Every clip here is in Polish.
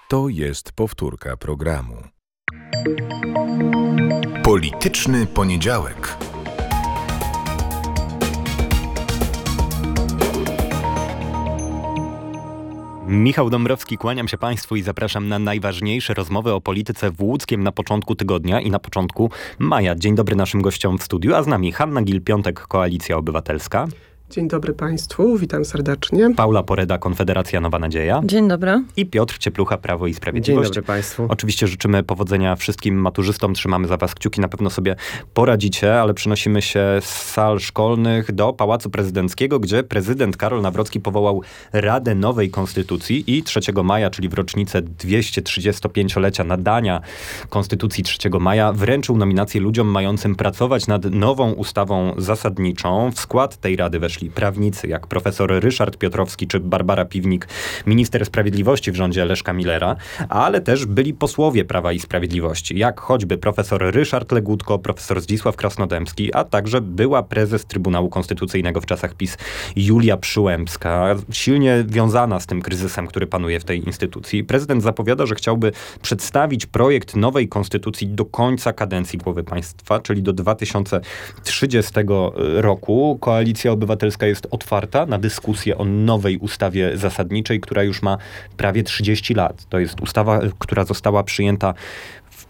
To jest powtórka programu. Polityczny poniedziałek. Michał Dąbrowski, kłaniam się Państwu i zapraszam na najważniejsze rozmowy o polityce w Łódzkiem na początku tygodnia i na początku maja. Dzień dobry naszym gościom w studiu, a z nami Hanna Gill-Piątek, Koalicja Obywatelska. Dzień dobry Państwu, witam serdecznie. Paula Poreda, Konfederacja Nowa Nadzieja. Dzień dobry. I Piotr Cieplucha, Prawo i Sprawiedliwość. Dzień dobry Państwu. Oczywiście życzymy powodzenia wszystkim maturzystom, trzymamy za Was kciuki, na pewno sobie poradzicie, ale przenosimy się z sal szkolnych do Pałacu Prezydenckiego, gdzie prezydent Karol Nawrocki powołał Radę Nowej Konstytucji i 3 maja, czyli w rocznicę 235-lecia nadania Konstytucji 3 maja, wręczył nominację ludziom mającym pracować nad nową ustawą zasadniczą. W skład tej rady weszli prawnicy, jak profesor Ryszard Piotrowski czy Barbara Piwnik, minister sprawiedliwości w rządzie Leszka Millera, ale też byli posłowie Prawa i Sprawiedliwości, jak choćby profesor Ryszard Legutko, profesor Zdzisław Krasnodębski, a także była prezes Trybunału Konstytucyjnego w czasach PiS Julia Przyłębska, silnie wiązana z tym kryzysem, który panuje w tej instytucji. Prezydent zapowiada, że chciałby przedstawić projekt nowej konstytucji do końca kadencji głowy państwa, czyli do 2030 roku. Koalicja Obywatelska jest otwarta na dyskusję o nowej ustawie zasadniczej, która już ma prawie 30 lat. To jest ustawa, która została przyjęta w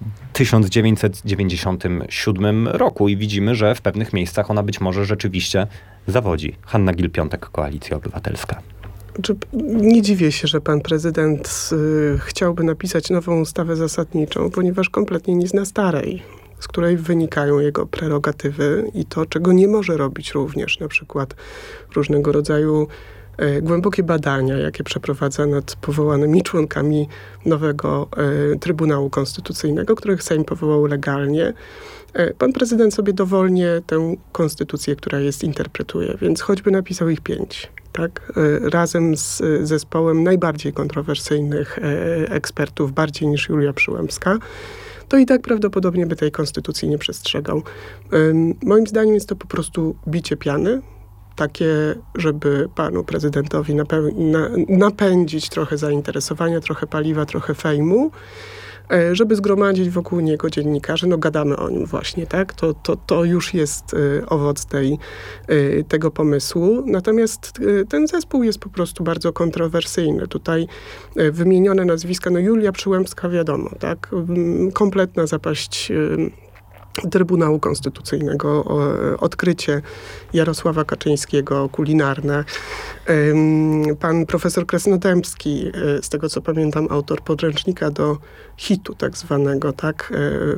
1997 roku i widzimy, że w pewnych miejscach ona być może rzeczywiście zawodzi. Hanna Gill-Piątek, Koalicja Obywatelska. Nie dziwię się, że pan prezydent chciałby napisać nową ustawę zasadniczą, ponieważ kompletnie nie zna starej, z której wynikają jego prerogatywy i to, czego nie może robić również, na przykład różnego rodzaju głębokie badania, jakie przeprowadza nad powołanymi członkami nowego Trybunału Konstytucyjnego, których Sejm powołał legalnie. Pan prezydent sobie dowolnie tę konstytucję, która jest, interpretuje, więc choćby napisał ich 5. Tak? Razem z zespołem najbardziej kontrowersyjnych ekspertów, bardziej niż Julia Przyłębska, to i tak prawdopodobnie by tej konstytucji nie przestrzegał. Moim zdaniem jest to po prostu bicie piany, takie, żeby panu prezydentowi napędzić trochę zainteresowania, trochę paliwa, trochę fejmu, żeby zgromadzić wokół niego dziennikarzy. No gadamy o nim właśnie, tak? To już jest owoc tego pomysłu. Natomiast ten zespół jest po prostu bardzo kontrowersyjny. Tutaj wymienione nazwiska, no Julia Przyłębska wiadomo, tak? Kompletna zapaść Trybunału Konstytucyjnego, odkrycie Jarosława Kaczyńskiego, kulinarne. Pan profesor Krasnodębski, z tego co pamiętam, autor podręcznika do hitu tak zwanego, tak?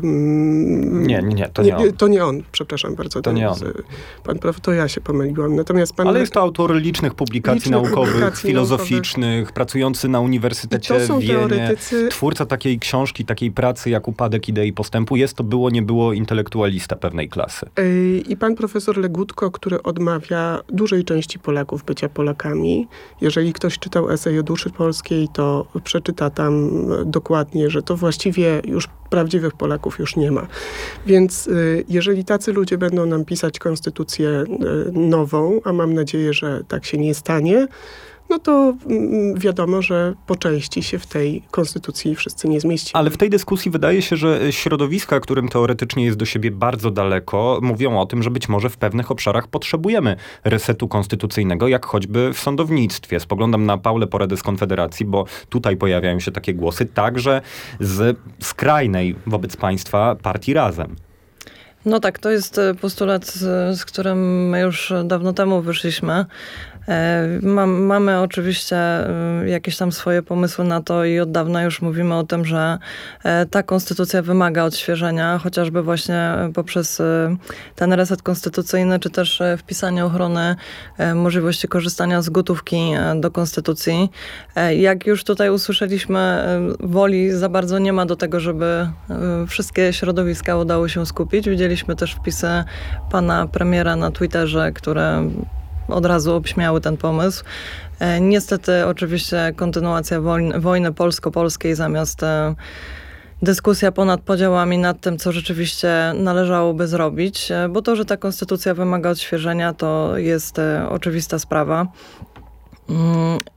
Nie, to nie on. To nie on, przepraszam bardzo. To nie on. To ja się pomyliłam. Natomiast Ale jest to autor licznych publikacji naukowych, filozoficznych, pracujący na Uniwersytecie w Wienie, twórca takiej książki, takiej pracy jak Upadek idei postępu. Było, nie było intelektualista pewnej klasy. I pan profesor Legutko, który odmawia dużej części Polaków bycia Polakami. Jeżeli ktoś czytał esej o duszy polskiej, to przeczyta tam dokładnie, że to właściwie już prawdziwych Polaków już nie ma. Więc jeżeli tacy ludzie będą nam pisać konstytucję nową, a mam nadzieję, że tak się nie stanie, no to wiadomo, że po części się w tej konstytucji wszyscy nie zmieścimy. Ale w tej dyskusji wydaje się, że środowiska, którym teoretycznie jest do siebie bardzo daleko, mówią o tym, że być może w pewnych obszarach potrzebujemy resetu konstytucyjnego, jak choćby w sądownictwie. Spoglądam na Paulę Poredę z Konfederacji, bo tutaj pojawiają się takie głosy, także z skrajnej wobec państwa partii Razem. No tak, to jest postulat, z którym my już dawno temu wyszliśmy. Mamy oczywiście jakieś tam swoje pomysły na to i od dawna już mówimy o tym, że ta konstytucja wymaga odświeżenia, chociażby właśnie poprzez ten reset konstytucyjny, czy też wpisanie ochrony możliwości korzystania z gotówki do konstytucji. Jak już tutaj usłyszeliśmy, woli za bardzo nie ma do tego, żeby wszystkie środowiska udało się skupić. Widzieliśmy też wpisy pana premiera na Twitterze, które od razu obśmiały ten pomysł. Niestety oczywiście kontynuacja wojny polsko-polskiej zamiast dyskusja ponad podziałami nad tym, co rzeczywiście należałoby zrobić, bo to, że ta konstytucja wymaga odświeżenia, to jest oczywista sprawa.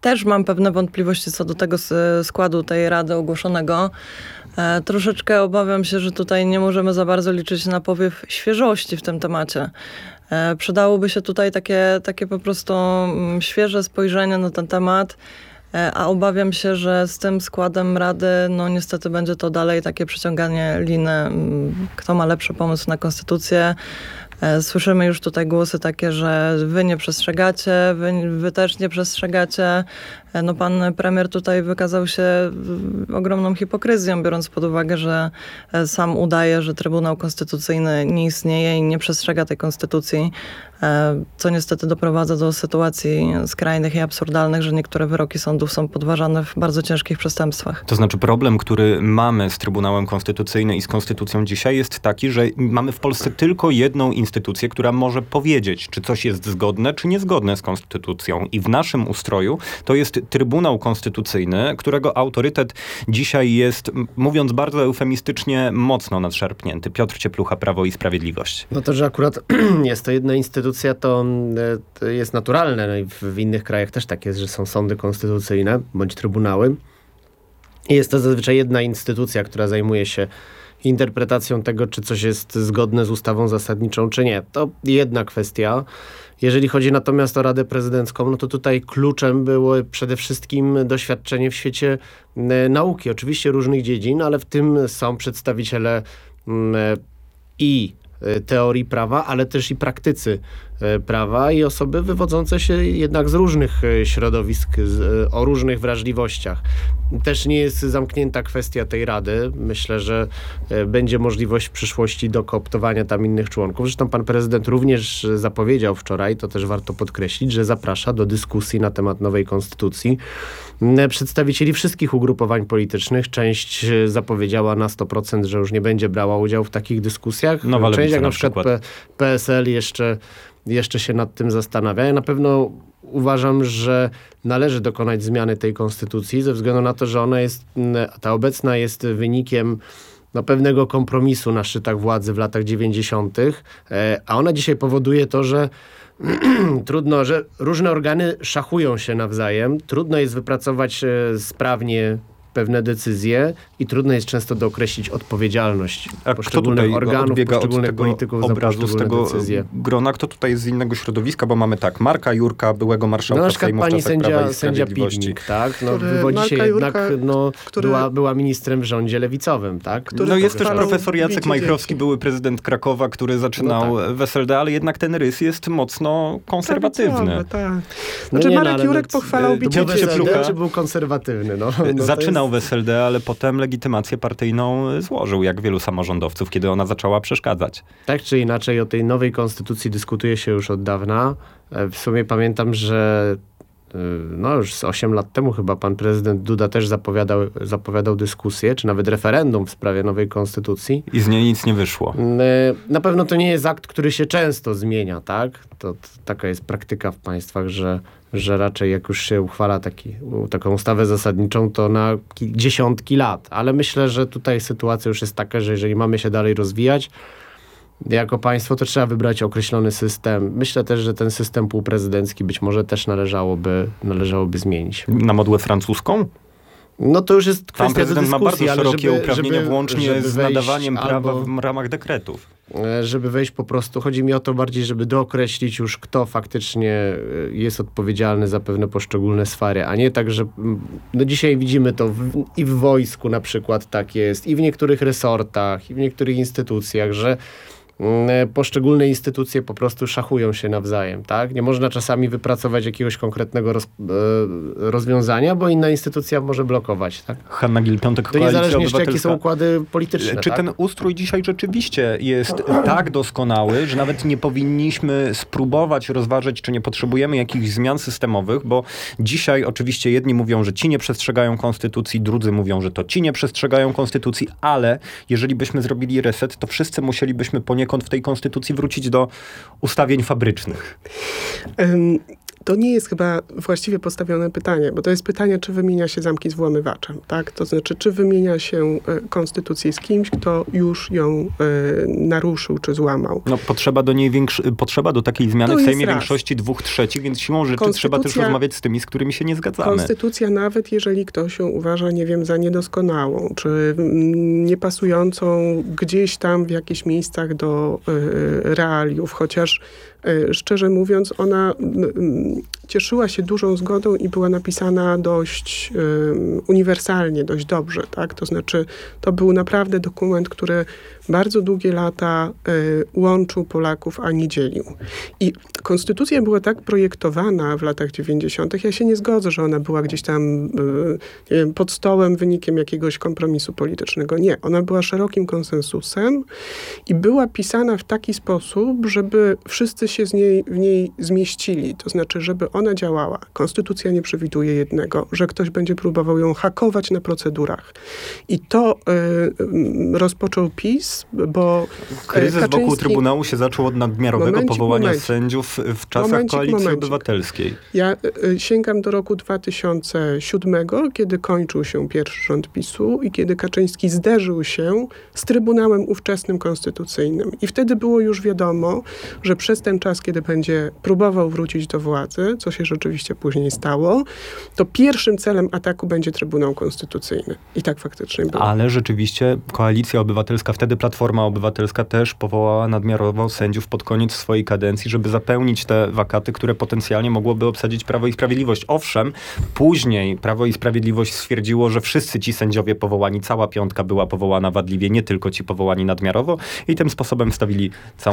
też mam pewne wątpliwości co do tego składu tej rady ogłoszonego. Troszeczkę obawiam się, że tutaj nie możemy za bardzo liczyć na powiew świeżości w tym temacie. Przydałoby się tutaj takie po prostu świeże spojrzenie na ten temat, a obawiam się, że z tym składem rady, no niestety będzie to dalej takie przeciąganie liny, kto ma lepszy pomysł na konstytucję. Słyszymy już tutaj głosy takie, że wy nie przestrzegacie, wy też nie przestrzegacie. No pan premier tutaj wykazał się ogromną hipokryzją, biorąc pod uwagę, że sam udaje, że Trybunał Konstytucyjny nie istnieje i nie przestrzega tej konstytucji, co niestety doprowadza do sytuacji skrajnych i absurdalnych, że niektóre wyroki sądów są podważane w bardzo ciężkich przestępstwach. To znaczy problem, który mamy z Trybunałem Konstytucyjnym i z konstytucją dzisiaj jest taki, że mamy w Polsce tylko jedną instytucję, która może powiedzieć, czy coś jest zgodne, czy niezgodne z konstytucją. I w naszym ustroju to jest Trybunał Konstytucyjny, którego autorytet dzisiaj jest, mówiąc bardzo eufemistycznie, mocno nadszarpnięty. Piotr Cieplucha, Prawo i Sprawiedliwość. No to, że akurat jest to jedna instytucja, to jest naturalne. No i w innych krajach też tak jest, że są sądy konstytucyjne bądź trybunały. I jest to zazwyczaj jedna instytucja, która zajmuje się interpretacją tego, czy coś jest zgodne z ustawą zasadniczą, czy nie. To jedna kwestia. Jeżeli chodzi natomiast o Radę Prezydencką, no to tutaj kluczem było przede wszystkim doświadczenie w świecie nauki. Oczywiście różnych dziedzin, ale w tym są przedstawiciele i teorii prawa, ale też i praktycy prawa i osoby wywodzące się jednak z różnych środowisk, o różnych wrażliwościach. Też nie jest zamknięta kwestia tej rady. Myślę, że będzie możliwość w przyszłości dokooptowania tam innych członków. Zresztą pan prezydent również zapowiedział wczoraj, to też warto podkreślić, że zaprasza do dyskusji na temat nowej konstytucji przedstawicieli wszystkich ugrupowań politycznych. Część zapowiedziała na 100%, że już nie będzie brała udziału w takich dyskusjach. Część, jak na przykład PSL jeszcze się nad tym zastanawia. Ja na pewno uważam, że należy dokonać zmiany tej konstytucji ze względu na to, że ta obecna jest wynikiem pewnego kompromisu na szczytach władzy w latach 90., a ona dzisiaj powoduje to, że że różne organy szachują się nawzajem. Trudno jest wypracować sprawnie pewne decyzje i trudno jest często dookreślić odpowiedzialność poszczególnych organów, poszczególnych polityków za poszczególne decyzje. Grona, kto tutaj jest z innego środowiska, bo mamy tak, Marka Jurka, byłego marszałka Sejmu w czasach Prawa i Sprawiedliwości. Piwnik, tak? Wywodzi się jednak, była ministrem w rządzie lewicowym, tak? Jest też profesor Jacek Majchrowski, były prezydent Krakowa, który zaczynał w SLD, ale jednak ten rys jest mocno konserwatywny. Tak. Marek Jurek pochwalał bicie dzieci. Czy był konserwatywny? Zaczynał w SLD, ale potem legitymację partyjną złożył, jak wielu samorządowców, kiedy ona zaczęła przeszkadzać. Tak czy inaczej, o tej nowej konstytucji dyskutuje się już od dawna. W sumie pamiętam, że już z 8 lat temu chyba pan prezydent Duda też zapowiadał dyskusję, czy nawet referendum w sprawie nowej konstytucji. I z niej nic nie wyszło. Na pewno to nie jest akt, który się często zmienia, tak? To taka jest praktyka w państwach, że raczej jak już się uchwala taką ustawę zasadniczą, to na dziesiątki lat. Ale myślę, że tutaj sytuacja już jest taka, że jeżeli mamy się dalej rozwijać jako państwo, to trzeba wybrać określony system. Myślę też, że ten system półprezydencki być może też należałoby zmienić. Na modłę francuską? No to już jest kwestia Pan prezydent do dyskusji, ma bardzo szerokie uprawnienia, włącznie z wejść, nadawaniem prawa w ramach dekretów. Żeby wejść po prostu, chodzi mi o to bardziej, żeby dookreślić już, kto faktycznie jest odpowiedzialny za pewne poszczególne sfery, a nie tak, że dzisiaj widzimy to i w wojsku na przykład tak jest, i w niektórych resortach, i w niektórych instytucjach, że poszczególne instytucje po prostu szachują się nawzajem, tak? Nie można czasami wypracować jakiegoś konkretnego rozwiązania, bo inna instytucja może blokować, tak? Hanna Gill-Piątek, to niezależnie jeszcze jakie są układy polityczne. Czy tak? ten ustrój dzisiaj rzeczywiście jest tak doskonały, że nawet nie powinniśmy spróbować rozważyć, czy nie potrzebujemy jakichś zmian systemowych, bo dzisiaj oczywiście jedni mówią, że ci nie przestrzegają konstytucji, drudzy mówią, że to ci nie przestrzegają konstytucji, ale jeżeli byśmy zrobili reset, to wszyscy musielibyśmy poniekąd w tej konstytucji wrócić do ustawień fabrycznych. To nie jest chyba właściwie postawione pytanie, bo to jest pytanie, czy wymienia się zamki z włamywaczem, tak? To znaczy, czy wymienia się konstytucję z kimś, kto już ją naruszył, czy złamał. No, potrzeba do takiej zmiany To w jest Sejmie raz. większości 2/3, więc siłą rzeczy trzeba też rozmawiać z tymi, z którymi się nie zgadzamy. Konstytucja, nawet jeżeli ktoś ją uważa, nie wiem, za niedoskonałą, czy niepasującą gdzieś tam w jakichś miejscach do realiów, chociaż szczerze mówiąc, ona cieszyła się dużą zgodą i była napisana dość uniwersalnie, dość dobrze, tak? To znaczy, to był naprawdę dokument, który bardzo długie lata łączył Polaków, a nie dzielił. I konstytucja była tak projektowana w latach 90. Ja się nie zgodzę, że ona była gdzieś tam nie wiem, pod stołem wynikiem jakiegoś kompromisu politycznego. Nie. Ona była szerokim konsensusem i była pisana w taki sposób, żeby wszyscy się w niej zmieścili. To znaczy, żeby ona działała. Konstytucja nie przewiduje jednego, że ktoś będzie próbował ją hakować na procedurach. I to rozpoczął PiS, bo Kryzys Kaczyński... wokół Trybunału się zaczął od nadmiarowego powołania sędziów w czasach Koalicji Obywatelskiej. Ja sięgam do roku 2007, kiedy kończył się pierwszy rząd PiS-u i kiedy Kaczyński zderzył się z Trybunałem ówczesnym konstytucyjnym. I wtedy było już wiadomo, że przez ten czas, kiedy będzie próbował wrócić do władzy, co się rzeczywiście później stało, to pierwszym celem ataku będzie Trybunał Konstytucyjny. I tak faktycznie było. Ale rzeczywiście Koalicja Obywatelska, wtedy Platforma Obywatelska też powołała nadmiarowo sędziów pod koniec swojej kadencji, żeby zapełnić te wakaty, które potencjalnie mogłoby obsadzić Prawo i Sprawiedliwość. Owszem, później Prawo i Sprawiedliwość stwierdziło, że wszyscy ci sędziowie powołani, cała piątka była powołana wadliwie, nie tylko ci powołani nadmiarowo i tym sposobem wstawili całą